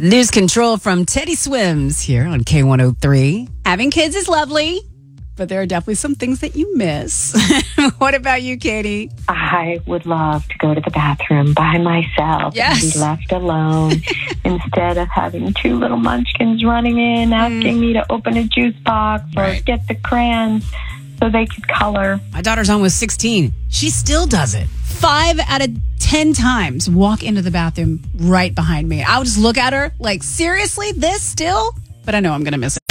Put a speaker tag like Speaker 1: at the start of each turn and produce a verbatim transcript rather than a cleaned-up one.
Speaker 1: Lose Control from Teddy Swims here on K one oh three. Having kids is lovely, but there are definitely some things that you miss. What about you, Katie?
Speaker 2: I would love to go to the bathroom by myself
Speaker 1: Yes.
Speaker 2: and be left alone instead of having two little munchkins running in, asking mm. me to open a juice box or
Speaker 1: Right.
Speaker 2: get the crayons so they could color.
Speaker 1: My daughter's almost sixteen. She still does it. Five out of ten times walk into the bathroom right behind me. I'll just look at her like, seriously, this still? But I know I'm going to miss it.